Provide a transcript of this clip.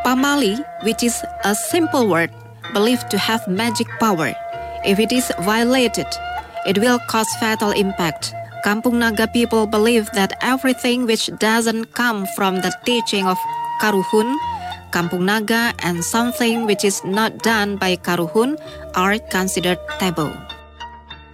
Pamali, which is a simple word believed to have magic power. If it is violated, it will cause fatal impact. Kampung Naga people believe that everything which doesn't come from the teaching of Karuhun, Kampung Naga, and something which is not done by Karuhun are considered taboo.